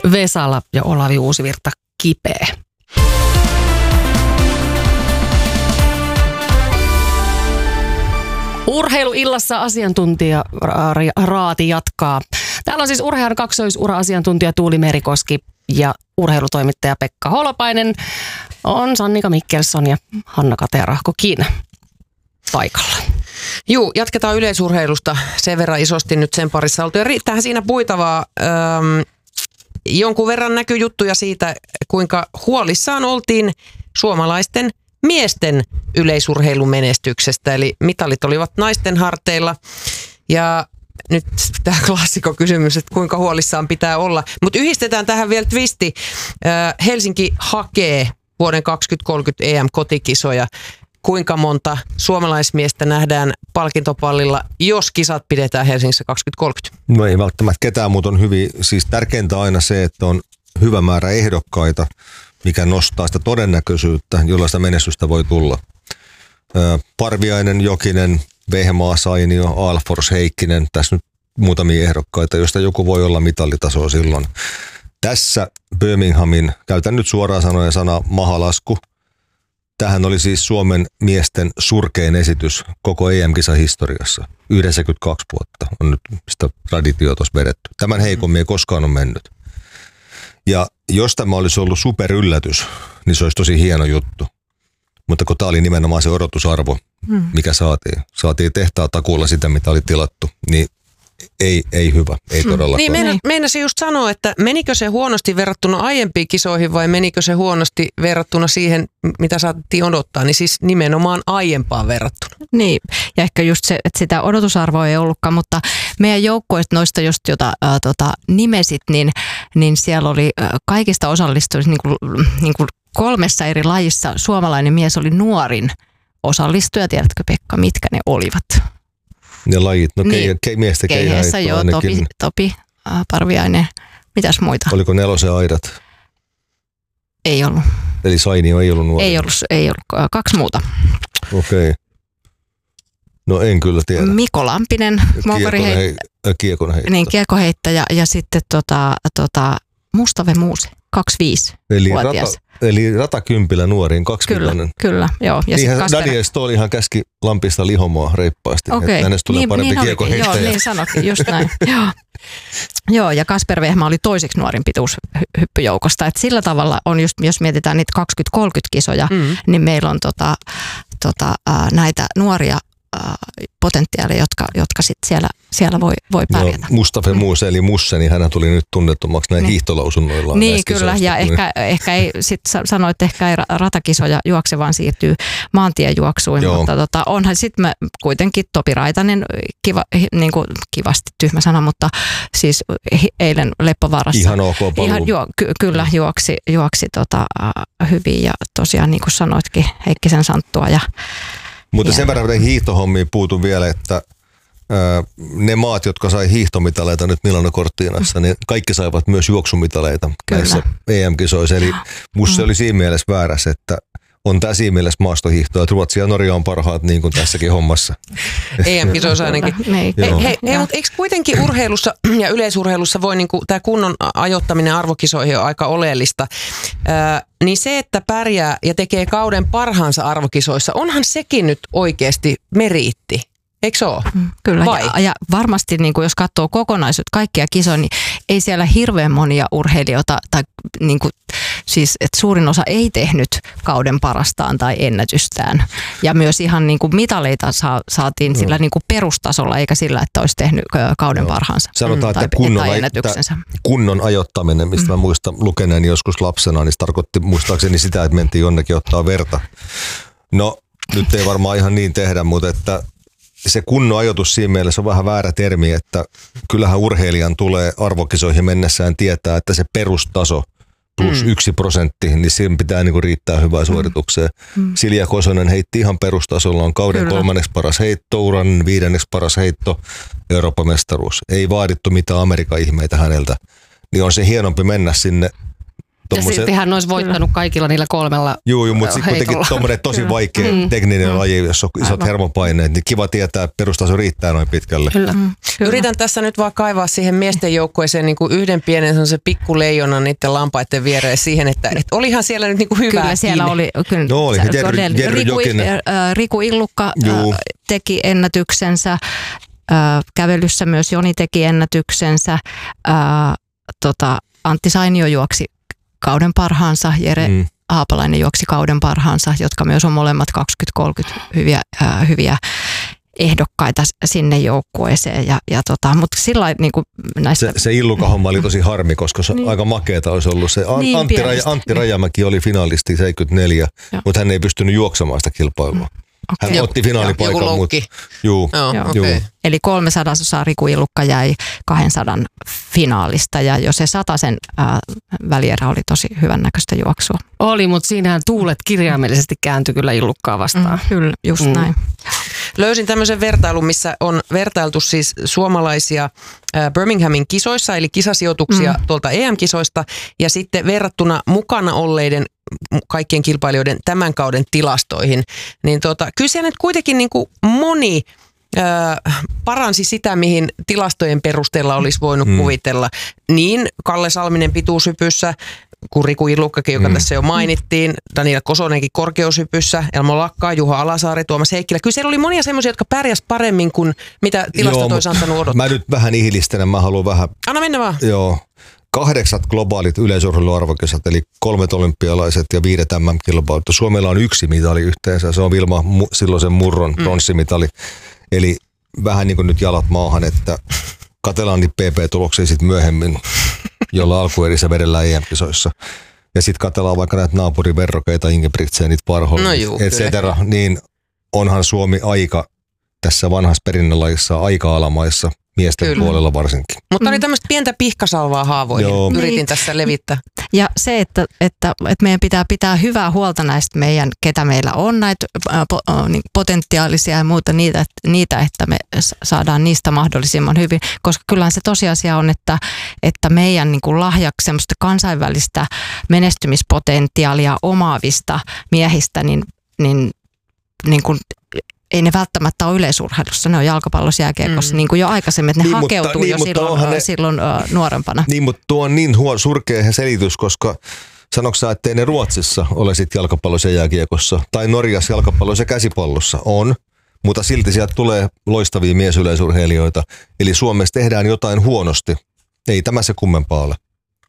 Vesala ja Olavi Uusivirta kipeä. Urheiluillassa asiantuntija Raati jatkaa. Täällä on siis urheilun kaksoisura-asiantuntija Tuuli Merikoski ja urheilutoimittaja Pekka Holopainen. On Sannika Mikkelson ja Hanna Katerahkokin paikalla. Juu, jatketaan yleisurheilusta sen verran isosti nyt sen parissa oltu. Ja riittäähän siinä puitavaa. Jonkun verran näkyy juttuja siitä, kuinka huolissaan oltiin suomalaisten miesten yleisurheilun menestyksestä. Eli mitalit olivat naisten harteilla. Ja nyt tämä klassikokysymys, että kuinka huolissaan pitää olla. Mutta yhdistetään tähän vielä twisti. Helsinki hakee vuoden 2030 EM-kotikisoja. Kuinka monta suomalaismiestä nähdään palkintopallilla, jos kisat pidetään Helsingissä 2030? No ei välttämättä ketään, mutta on hyvin, siis tärkeintä aina se, että on hyvä määrä ehdokkaita, mikä nostaa sitä todennäköisyyttä, jolla sitä menestystä voi tulla. Parviainen, Jokinen, Vehmaa, Sainio, Alfors, Heikkinen, tässä nyt muutamia ehdokkaita, joista joku voi olla mitallitasoa silloin. Tässä Birminghamin, käytän nyt suoraan sanoen sana mahalasku. Tämähän oli siis Suomen miesten surkein esitys koko EM-kisahistoriassa. 92 vuotta on nyt sitä traditioa tuossa vedetty. Tämän heikommin ei koskaan ole mennyt. Ja jos tämä olisi ollut superyllätys, niin se olisi tosi hieno juttu. Mutta kun tämä oli nimenomaan se odotusarvo, mikä saatiin. Saatiin tehtaan takuulla sitä, mitä oli tilattu, niin ei hyvä, ei todellakaan. Niin meinasin just sanoa, että menikö se huonosti verrattuna aiempiin kisoihin vai menikö se huonosti verrattuna siihen, mitä saatiin odottaa, niin siis nimenomaan aiempaan verrattuna. Niin, ja ehkä just se, että sitä odotusarvoa ei ollutkaan, mutta meidän joukkueista noista just jota nimesit, niin siellä oli kaikista osallistujista niin kuin 3 eri lajissa suomalainen mies oli nuorin osallistuja. Tiedätkö Pekka, mitkä ne olivat? Ne lajit, no niin, miesten keihäheitto joo, ainakin. Topi, Parviainen, mitäs muita? Oliko Nelosen aidat? Ei ollut. Eli Sainio ei ollut nuori? Ei ollut, 2 muuta. Okei. No en kyllä tiedä. Mikko Lampinen, kiekonheittäjä. Niin, kiekonheittäjä ja sitten Mustave Muuse, 25-vuotias. Eli Ratakympilä nuoriin, 2 millainen. Kyllä, joo. Ja niin Daniel Stolihan käski Lampista lihomoa reippaasti, että hänestä tulee parempi kiekonheittäjä. Joo, niin sanokin, just näin. Joo, ja Kasper Vehma oli toiseksi nuorin pituushyppyjoukosta. Et sillä tavalla on just, jos mietitään niitä 20-30 kisoja, niin meillä on näitä nuoria potentiaaleja, jotka sitten siellä voi pärjätä. Mustafa Muuse eli Musse, niin hän tuli nyt tunnettomaksi näin hiihtolausunnoillaan. Niin kyllä, ja ehkä ei sitten sanoit, että ehkä ei ratakisoja juokse, vaan siirtyy maantiejuoksuun, mutta onhan sitten kuitenkin Topi Raitanen, kivasti tyhmä sana, mutta siis eilen Leppävaarassa. Ihan ok paluu. Kyllä juoksi hyvin ja tosiaan niin kuin sanoitkin Heikkisen Santtua ja mutta sen verran hiihtohommiin puutun vielä, että ne maat, jotka sai hiihtomitaleita nyt Milano-Cortinassa, niin kaikki saivat myös juoksumitaleita näissä EM-kisoissa. Eli musta oli siinä mielessä väärässä, että on tämä siinä mielessä maastohiihtoa, että Ruotsi ja Norja on parhaat niin kuin tässäkin hommassa. EM-kisoissa ainakin. Hei, mutta eikö kuitenkin urheilussa ja yleisurheilussa voi niinku, tämä kunnon ajoittaminen arvokisoihin on aika oleellista. Niin se, että pärjää ja tekee kauden parhaansa arvokisoissa, onhan sekin nyt oikeasti meriitti. Eikö se ole? Kyllä, ja varmasti niin kuin jos katsoo kokonaisuutta, kaikkia kisoja, niin ei siellä hirveän monia urheilijoita, tai niin kuin, siis että suurin osa ei tehnyt kauden parastaan tai ennätystään. Ja myös ihan niin kuin mitaleita saatiin sillä niin kuin perustasolla, eikä sillä, että olisi tehnyt kauden parhaansa. Sanotaan, että kunnon ajoittaminen, mistä mä muistan lukeneeni joskus lapsena, niin se tarkoitti muistaakseni sitä, että mentiin jonnekin ottaa verta. No, nyt ei varmaan ihan niin tehdä, mutta että se kunnon ajoitus siinä mielessä on vähän väärä termi, että kyllähän urheilijan tulee arvokisoihin mennessään tietää, että se perustaso plus 1%, niin siinä pitää niinku riittää hyvää suoritukseen. Silja Kosonen heitti ihan perustasolla, on kauden 3. paras heitto, uran 5. paras heitto, Euroopan mestaruus. Ei vaadittu mitään Amerikan ihmeitä häneltä. Niin on se hienompi mennä sinne Ja sitten hän olisi voittanut kaikilla niillä 3 Joo, mutta sitten kuitenkin tuommoinen tosi vaikea tekninen laji, jos on isot hermopaineet, niin kiva tietää, että perustaso riittää noin pitkälle. Kyllä. Yritän tässä nyt vaan kaivaa siihen miesten joukkueeseen niin kuin yhden pienen se pikkuleijona niiden lampaiden viereen siihen, että olihan siellä nyt niin kuin hyvää. Kyllä siellä oli. Kyllä, no oli, Jerry Jokinen. Riku Illukka teki ennätyksensä. Kävelyssä myös Joni teki ennätyksensä. Antti Sainio juoksi kauden parhaansa, Jere Haapalainen juoksi kauden parhaansa, jotka myös on molemmat 20-30 hyviä ehdokkaita sinne joukkueeseen. Mutta sillä niin näistä... Se Illuka-homma oli tosi harmi, koska se aika makeata olisi ollut se. Antti Rajamäki oli finalisti 74, mutta hän ei pystynyt juoksemaan sitä kilpailua. Okay. Hän otti finaalipaikan, mutta okay. Eli 300 Riku Illukka jäi 200 finaalista ja jo se 100 välierä oli tosi hyvän näköistä juoksua. Oli, mutta siinähän tuulet kirjaimellisesti kääntyi kyllä Illukkaa vastaan. Kyllä, just näin. Löysin tämmöisen vertailun, missä on vertailtu siis suomalaisia Birminghamin kisoissa, eli kisasijoituksia tuolta EM-kisoista, ja sitten verrattuna mukana olleiden kaikkien kilpailijoiden tämän kauden tilastoihin, niin kyllä siellä nyt kuitenkin niin kuin moni paransi sitä, mihin tilastojen perusteella olisi voinut kuvitella. Niin Kalle Salminen pituushypyssä, kuin Riku Illukkakin, joka tässä jo mainittiin, Daniela Kosonenkin korkeushypyssä, Elmo Lakkaa, Juho Alasaari, Tuomas Heikkilä. Kyllä siellä oli monia semmoisia, jotka pärjäs paremmin kuin mitä tilastot olisi antanut odottaa. Mä nyt vähän ihilistelen, mä haluan vähän... Anna mennä vaan. Joo. 8 globaalit yleisurheiluarvokisat, eli 3 olympialaiset ja 5 MM-kilpailut. Suomella on 1 mitali yhteensä, se on Vilma silloisen Murron pronssimitali. Eli vähän niin kuin nyt jalat maahan, että katsellaan niitä PP-tuloksia sitten myöhemmin, jolla alkuerissä vedellään EM-kisoissa. Ja sitten katsellaan vaikka näitä naapuriverrokeita, Ingebrigtsen, Parholm, et cetera. Niin onhan Suomi aika tässä vanhassa perinnönlajissa aika alamaissa. Miesten puolella varsinkin. Mutta oli tämmöistä pientä pihkasalvaa haavoihin. Joo. Yritin tässä levittää. Ja se, että meidän pitää pitää hyvää huolta näistä ketä meillä on, näitä potentiaalisia ja muuta, niitä, että me saadaan niistä mahdollisimman hyvin. Koska kyllähän se tosiasia on, että meidän niin kuin lahjaksi semmoista kansainvälistä menestymispotentiaalia omaavista miehistä, niin kuin ei ne välttämättä ole yleisurheilussa, ne on jalkapallossa, jääkiekossa, niin kuin jo aikaisemmin, että ne hakeutuu jo silloin nuorempana. Niin, mutta tuo on niin surkea selitys, koska sanoksi sä, ettei ne Ruotsissa ole sitten jalkapallossa ja jääkiekossa, tai Norjassa jalkapallossa ja käsipallossa on, mutta silti sieltä tulee loistavia miesyleisurheilijoita, eli Suomessa tehdään jotain huonosti. Ei tämä se kummempaa ole.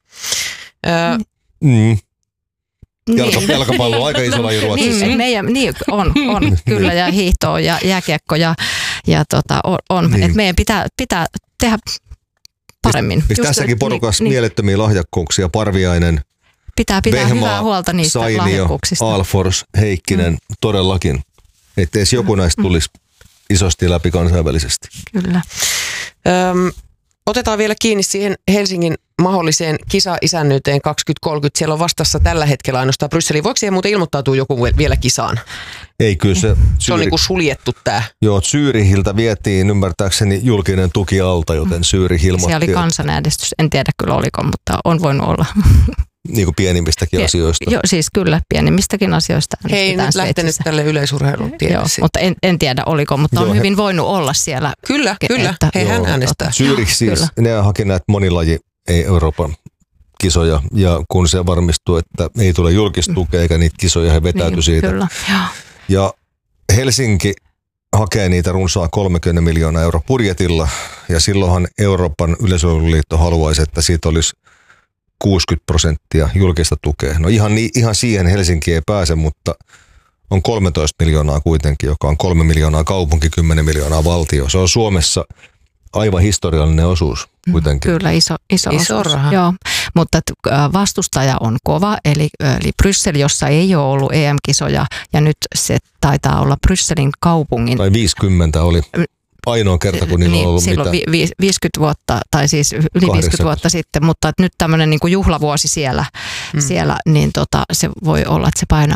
Jalkapallo on aika iso laji Ruotsissa. Niin on kyllä, ja hiihtoa ja jääkiekko ja on. Niin. Että meidän pitää tehdä paremmin. Tässäkin porukassa mielettömiä lahjakkuuksia, Parviainen, pitää Vehmaa, hyvää huolta niistä Sainio, lahjakkuuksista. Alfors, Heikkinen, todellakin. Että edes joku näistä tulisi isosti läpi kansainvälisesti. Kyllä. Otetaan vielä kiinni siihen Helsingin mahdolliseen kisa-isännyyteen 2030. Siellä on vastassa tällä hetkellä ainoastaan Brysseliin. Voiko siihen muuten ilmoittautua joku vielä kisaan? Ei, kyllä se on niin kuin suljettu tämä. Joo, Zürihiltä vietiin ymmärtääkseni julkinen tuki alta, joten Zürich ilmoitti. Siellä oli kansanäänestys, en tiedä kyllä oliko, mutta on voinut olla. Niin kuin pienimmistäkin asioista. Joo, siis kyllä pienimmistäkin asioista. He ei nyt lähtenyt tälle yleisurheiluun. Joo, mutta en tiedä oliko, mutta on hyvin voinut olla siellä. Kyllä, hehän äänestää. Zürich siis, ne haki näitä monilaji ei Euroopan kisoja, ja kun se varmistuu, että ei tule julkistukea eikä niitä kisoja, he vetäytyi siitä. Kyllä. Ja Helsinki hakee niitä runsaa 30 miljoonaa € budjetilla, ja silloinhan Euroopan yleisurheiluliitto haluaisi, että siitä olisi 60% julkista tukea. No ihan siihen Helsinki ei pääse, mutta on 13 miljoonaa kuitenkin, joka on 3 miljoonaa kaupunki, 10 miljoonaa valtio. Se on Suomessa aivan historiallinen osuus kuitenkin. Kyllä, iso osuus. Raha. Joo, mutta vastustaja on kova, eli Bryssel, jossa ei ole ollut EM-kisoja, ja nyt se taitaa olla Brysselin kaupungin. Tai 50 oli ainoa kerta, kun niillä on ollut silloin mitään. 50 vuotta, tai siis yli 50 vuotta sitten, mutta nyt tämmöinen niin kuin juhlavuosi siellä niin se voi olla, että se painaa aika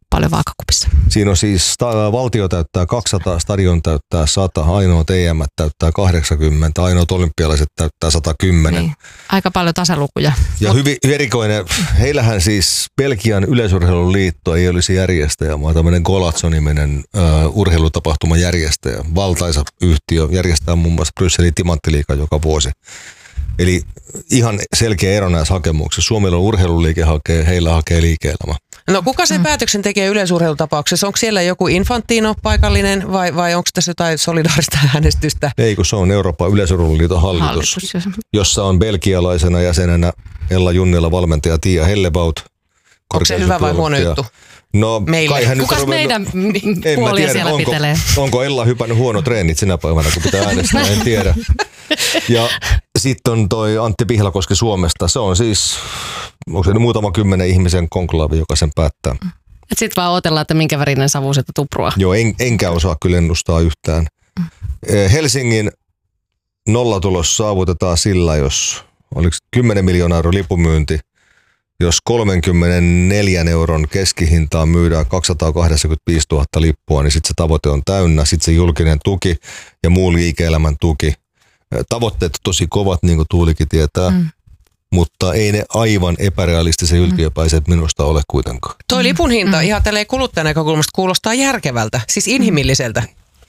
paljon vaakakupissa. Siinä on siis valtio täyttää 200, stadion täyttää 100, ainoat EM täyttää 80, ainoat olympialaiset täyttää 110. Niin. Aika paljon tasalukuja. Ja hyvin erikoinen, heillähän siis Belgian yleisurheiluliitto ei olisi järjestäjä, vaan tämmöinen Golazzo-niminen urheilutapahtuman järjestäjä. Valtaisa yhtiö järjestää muun muassa Brysselin Timanttiliiga joka vuosi. Eli ihan selkeä ero näissä hakemuksissa. Suomella on urheiluliike hakee, heillä hakee liike-elämä. No kuka sen päätöksen tekee yleisurheilutapauksessa? Onko siellä joku Infantino paikallinen vai onko tässä jotain solidaarista äänestystä? Ei, kun se on Euroopan yleisurheiluliiton hallitus, jossa on belgialaisena jäsenenä Ella Junnila, valmentaja Tiia Hellebaut. Onko se hyvä vai huono juttu? No, meille. Kukas meidän puolia siellä pitelee? Onko Ella hypännyt huono treenit sinä päivänä, kun pitää äänestää, en tiedä. Ja sitten on toi Antti Pihlakoski Suomesta. Se on siis, onko se muutama 10 ihmisen konklaavi, joka sen päättää. Sitten vaan odotellaan, että minkä värinen savu sitä tuprua. Joo, enkä osaa kyllä ennustaa yhtään. Helsingin nollatulos saavutetaan sillä, jos oliko 10 miljoonaa € lipunmyynti. Jos 34 € keskihintaan myydään 285 000 lippua, niin sitten se tavoite on täynnä. Sitten se julkinen tuki ja muu liike-elämän tuki. Tavoitteet tosi kovat, niin kuin Tuulikin tietää, mutta ei ne aivan epärealistisen yltiöpäiset minusta ole kuitenkaan. Toi lipun hinta ihan tälleen kuluttajan näkökulmasta kuulostaa järkevältä, siis inhimilliseltä.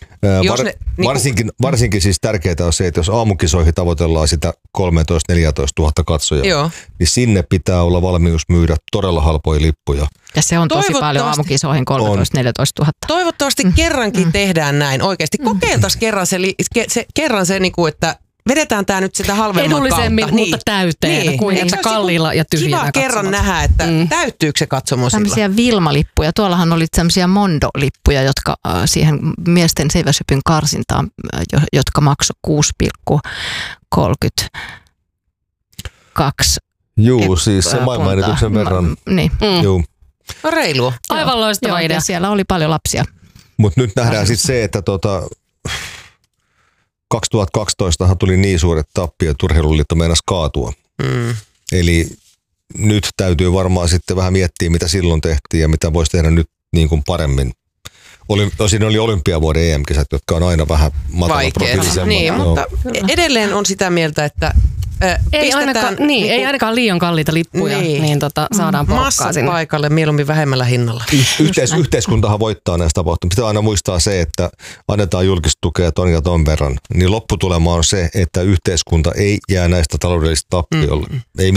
Varsinkin siis tärkeää on se, että jos aamukisoihin tavoitellaan sitä 13-14 000 katsojaa, niin sinne pitää olla valmius myydä todella halpoja lippuja. Ja se on tosi paljon aamukisoihin 13-14 000. Toivottavasti kerrankin tehdään näin oikeasti. Kokeiltaisiin kerran se niin kuin, että vedetään tämä nyt sitä halvemman edullisemmin, kautta. mutta täyteen, kuin että kalliilla ja tyhjillä kiva katsomot. kerran nähdä, että täyttyykö se katsomo sillä. Tämmöisiä Vilma-lippuja. Tuollahan oli tämmöisiä Mondo-lippuja, jotka siihen miesten seiväsypyn karsintaan, jotka maksoi 6,32. Juu, siis se mainituksen verran. Niin. Juu. No reilua. Aivan loistava idea. Siellä oli paljon lapsia. Mutta nyt nähdään sitten se, että 2012 tuli niin suuret tappiot, että Urheiluliitto meinasi kaatua. Eli nyt täytyy varmaan sitten vähän miettiä, mitä silloin tehtiin ja mitä voisi tehdä nyt niin kuin paremmin. Siinä oli olympiavuoden EM-kisat, jotka on aina vähän matalaprofiilisemmat. Niin, mutta edelleen on sitä mieltä, että ei ainakaan liian kalliita lippuja, niin saadaan porukkaa sinne. Paikalle mieluummin vähemmällä hinnalla. Yhteiskuntahan voittaa näistä tapahtumista. Pitää aina muistaa se, että annetaan julkista tukea ton ja ton verran. Niin lopputulema on se, että yhteiskunta ei jää näistä taloudellisista tappiolle. Ei